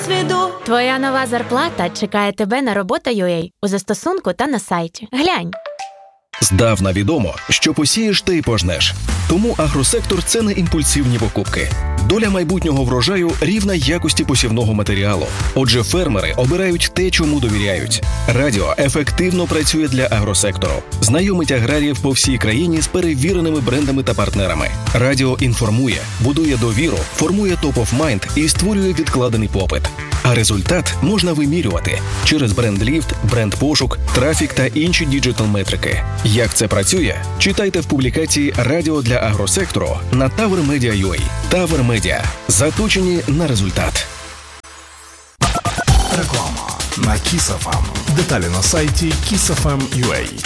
досвіду. Твоя нова зарплата чекає тебе на робота.ua у застосунку та на сайті. Глянь. Здавна відомо, що посієш, те й пожнеш. Тому агросектор – це не імпульсивні покупки. Доля майбутнього врожаю рівна якості посівного матеріалу. Отже, фермери обирають те, чому довіряють. Радіо ефективно працює для агросектору. Знайомить аграріїв по всій країні з перевіреними брендами та партнерами. Радіо інформує, будує довіру, формує топ-оф-майнд і створює відкладений попит. А результат можна вимірювати через бренд-ліфт, бренд-пошук, трафік та інші діджитал-метрики. Як це працює? Читайте в публікації «Радіо для агросектору» на TowerMedia.ua. Tower Media. Заточені на результат. Реклама на Kiss FM. Деталі на сайті kissfm.ua.